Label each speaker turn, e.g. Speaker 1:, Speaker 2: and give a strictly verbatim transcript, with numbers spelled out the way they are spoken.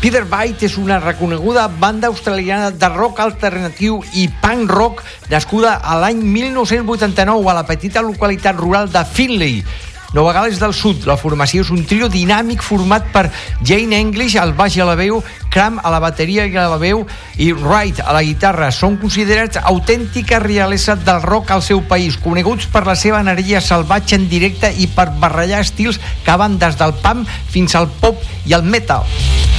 Speaker 1: Feather Bite és una reconeguda banda australiana de rock alternatiu i punk rock nascuda a l'any mil nou-cents vuitanta-nou a la petita localitat rural de Finley, Nova Gal·les del Sud. La formació és un trio dinàmic format per Jane English al baix i a la veu, Cram a la bateria i a la veu i Wright a la guitarra. Són considerats autèntica realesa del rock al seu país, coneguts per la seva energia salvatge en directe i per barrejar estils que van des del punk fins al pop i al metal.